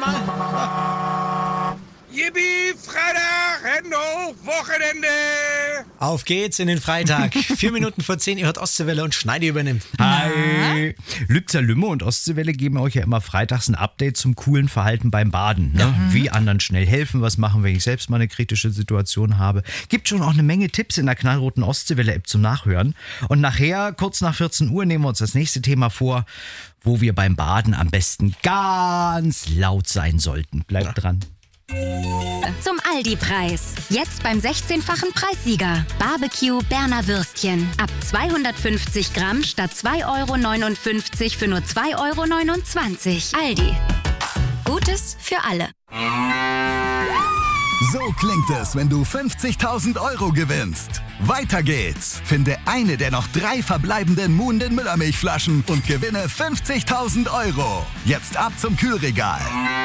mal. Yippie, Freitag, Hände hoch, Wochenende. Auf geht's in den Freitag. 4 Minuten vor 10, ihr hört Ostseewelle und Schneidi übernimmt. Hi! Lübzer Lümme und Ostseewelle geben euch ja immer freitags ein Update zum coolen Verhalten beim Baden. Ne? Wie anderen schnell helfen, was machen, wenn ich selbst mal eine kritische Situation habe. Gibt schon auch eine Menge Tipps in der knallroten Ostseewelle-App zum Nachhören. Und nachher, kurz nach 14 Uhr, nehmen wir uns das nächste Thema vor, wo wir beim Baden am besten ganz laut sein sollten. Bleibt dran. Zum Aldi-Preis. Jetzt beim 16-fachen Preissieger. Barbecue Berner Würstchen. Ab 250 Gramm statt 2,59 € für nur 2,29 €. Aldi. Gutes für alle. So klingt es, wenn du 50.000 € gewinnst. Weiter geht's. Finde eine der noch 3 verbleibenden Muhnden Müllermilchflaschen und gewinne 50.000 €. Jetzt ab zum Kühlregal.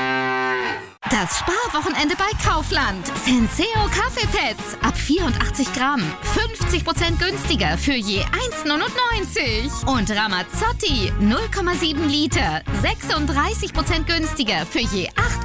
Das Sparwochenende bei Kaufland. Senseo Kaffeepads ab 84 Gramm. 50% günstiger für je 1,99 €. Und Ramazzotti 0,7 Liter. 36% günstiger für je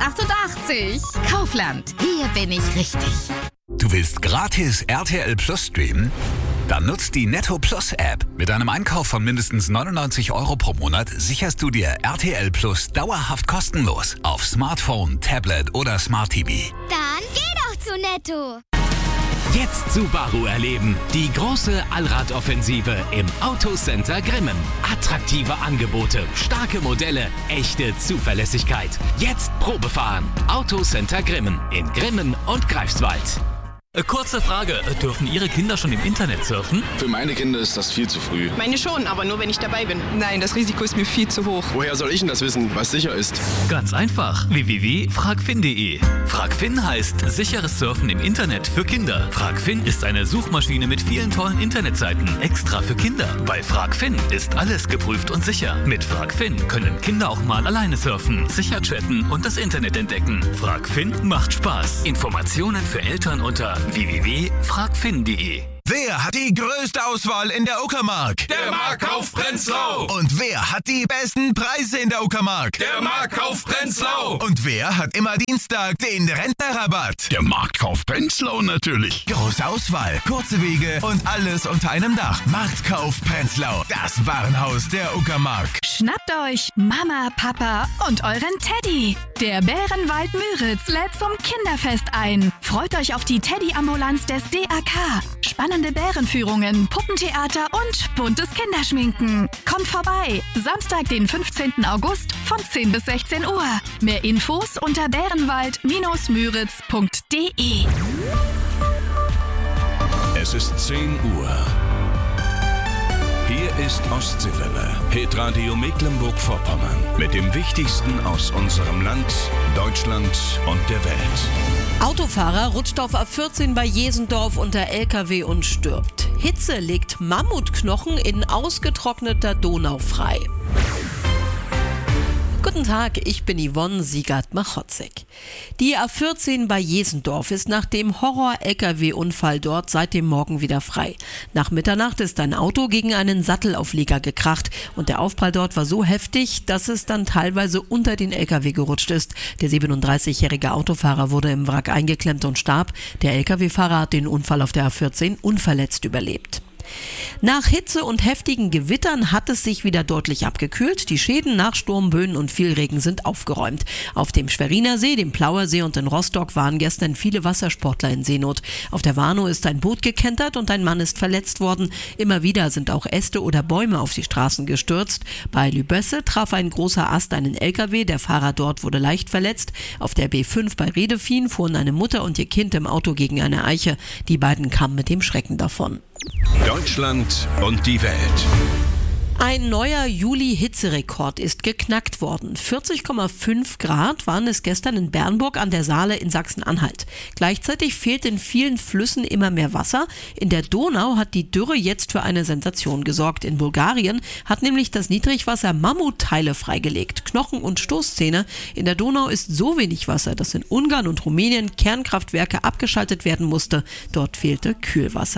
8,88 €. Kaufland. Hier bin ich richtig. Du willst gratis RTL Plus streamen? Dann nutzt die Netto Plus App. Mit einem Einkauf von mindestens 99 € pro Monat sicherst du dir RTL Plus dauerhaft kostenlos auf Smartphone, Tablet oder Smart TV. Dann geh doch zu Netto. Jetzt Subaru erleben. Die große Allradoffensive im Autocenter Grimmen. Attraktive Angebote, starke Modelle, echte Zuverlässigkeit. Jetzt Probefahren. Autocenter Grimmen in Grimmen und Greifswald. Kurze Frage, dürfen Ihre Kinder schon im Internet surfen? Für meine Kinder ist das viel zu früh. Meine schon, aber nur wenn ich dabei bin. Nein, das Risiko ist mir viel zu hoch. Woher soll ich denn das wissen, was sicher ist? Ganz einfach, www.fragfin.de. Fragfin heißt sicheres Surfen im Internet für Kinder. Fragfin ist eine Suchmaschine mit vielen tollen Internetseiten, extra für Kinder. Bei Fragfin ist alles geprüft und sicher. Mit Fragfin können Kinder auch mal alleine surfen, sicher chatten und das Internet entdecken. Fragfin macht Spaß. Informationen für Eltern unter www.fragfin.de. Wer hat die größte Auswahl in der Uckermark? Der Marktkauf Prenzlau. Und wer hat die besten Preise in der Uckermark? Der Marktkauf Prenzlau. Und wer hat immer Dienstag den Rentnerrabatt? Der Marktkauf Prenzlau natürlich. Große Auswahl, kurze Wege und alles unter einem Dach. Marktkauf Prenzlau, das Warenhaus der Uckermark. Schnappt euch Mama, Papa und euren Teddy. Der Bärenwald Müritz lädt zum Kinderfest ein. Freut euch auf die Teddy-Ambulanz des DAK. Spannende Bärenführungen, Puppentheater und buntes Kinderschminken. Kommt vorbei. Samstag, den 15. August von 10 bis 16 Uhr. Mehr Infos unter bärenwald-müritz.de. Es ist 10 Uhr. Hier ist Ostseewelle, Hitradio Mecklenburg-Vorpommern. Mit dem Wichtigsten aus unserem Land, Deutschland und der Welt. Autofahrer rutscht auf A14 bei Jesendorf unter LKW und stirbt. Hitze legt Mammutknochen in ausgetrockneter Donau frei. Guten Tag, ich bin Yvonne Siegert-Machotzek. Die A14 bei Jesendorf ist nach dem Horror-LKW-Unfall dort seit dem Morgen wieder frei. Nach Mitternacht ist ein Auto gegen einen Sattelauflieger gekracht und der Aufprall dort war so heftig, dass es dann teilweise unter den LKW gerutscht ist. Der 37-jährige Autofahrer wurde im Wrack eingeklemmt und starb. Der LKW-Fahrer hat den Unfall auf der A14 unverletzt überlebt. Nach Hitze und heftigen Gewittern hat es sich wieder deutlich abgekühlt. Die Schäden nach Sturm, Böen und viel Regen sind aufgeräumt. Auf dem Schweriner See, dem Plauer See und in Rostock waren gestern viele Wassersportler in Seenot. Auf der Warnow ist ein Boot gekentert und ein Mann ist verletzt worden. Immer wieder sind auch Äste oder Bäume auf die Straßen gestürzt. Bei Lübösse traf ein großer Ast einen LKW. Der Fahrer dort wurde leicht verletzt. Auf der B5 bei Redefien fuhren eine Mutter und ihr Kind im Auto gegen eine Eiche. Die beiden kamen mit dem Schrecken davon. Deutschland und die Welt. Ein neuer Juli-Hitzerekord ist geknackt worden. 40,5 Grad waren es gestern in Bernburg an der Saale in Sachsen-Anhalt. Gleichzeitig fehlt in vielen Flüssen immer mehr Wasser. In der Donau hat die Dürre jetzt für eine Sensation gesorgt. In Bulgarien hat nämlich das Niedrigwasser Mammutteile freigelegt, Knochen und Stoßzähne. In der Donau ist so wenig Wasser, dass in Ungarn und Rumänien Kernkraftwerke abgeschaltet werden musste. Dort fehlte Kühlwasser.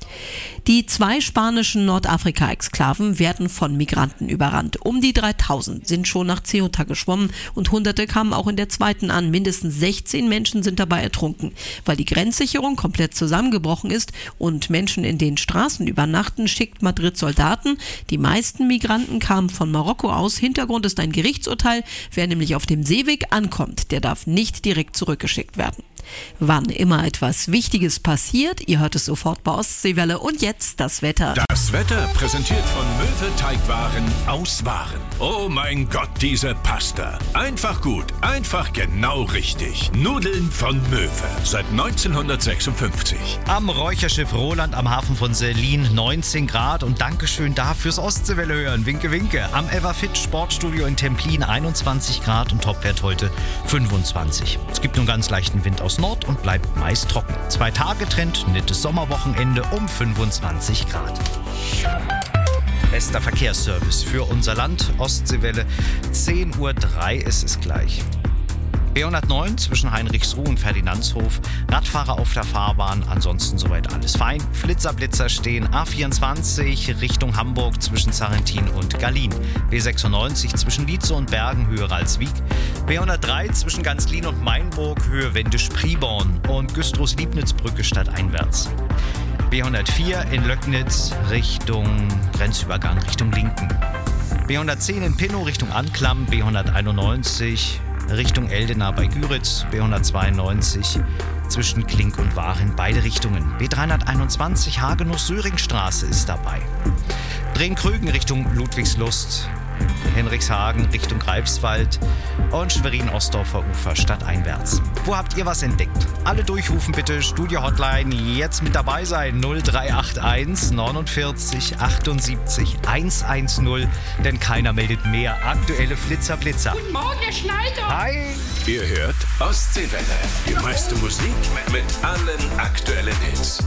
Die 2 spanischen Nordafrika-Exklaven werden von Migranten überrannt. Um die 3000 sind schon nach Ceuta geschwommen und Hunderte kamen auch in der zweiten an. Mindestens 16 Menschen sind dabei ertrunken. Weil die Grenzsicherung komplett zusammengebrochen ist und Menschen in den Straßen übernachten, schickt Madrid Soldaten. Die meisten Migranten kamen von Marokko aus. Hintergrund ist ein Gerichtsurteil. Wer nämlich auf dem Seeweg ankommt, der darf nicht direkt zurückgeschickt werden. Wann immer etwas Wichtiges passiert, ihr hört es sofort bei Ostseewelle. Und jetzt das Wetter. Das Wetter präsentiert von Möwe Teigwaren aus Waren. Oh mein Gott, diese Pasta. Einfach gut, einfach genau richtig. Nudeln von Möwe. Seit 1956. Am Räucherschiff Roland am Hafen von Selin 19 Grad und Dankeschön da fürs Ostseewelle hören. Winke, winke. Am Everfit Sportstudio in Templin 21 Grad und Topwert heute 25. Es gibt nun ganz leichten Wind aus Nord und bleibt meist trocken. 2 Tage Trend, nettes Sommerwochenende um 25 Grad. Bester Verkehrsservice für unser Land. Ostseewelle 10:03 Uhr ist es gleich. B109 zwischen Heinrichsruh und Ferdinandshof. Radfahrer auf der Fahrbahn, ansonsten soweit alles fein. Flitzer stehen. A24 Richtung Hamburg zwischen Sarrentin und Gallien. B96 zwischen Lietze und Bergen, Höhe Ralswiek. B103 zwischen Ganzlin und Mainburg, Höhe Wendisch-Priborn. Und Güstrow-Liebnitz-Brücke stadteinwärts. B104 in Löcknitz Richtung Grenzübergang, Richtung Linken. B110 in Pinnow Richtung Anklam. B191 Richtung Eldena bei Güritz, B192 zwischen Klink und Waren, beide Richtungen. B321 Hagenow-Söringstraße ist dabei. Drehen-Krügen Richtung Ludwigslust, Henrikshagen Richtung Greifswald und Schwerin-Ostdorfer Ufer stadteinwärts. Wo habt ihr was entdeckt? Alle durchrufen bitte, Studio-Hotline, jetzt mit dabei sein, 0381 49 78 110, denn keiner meldet mehr. Aktuelle Flitzer. Guten Morgen, Herr Schneider. Hi. Ihr hört Ostseewelle. Die meiste Musik mit allen aktuellen Hits.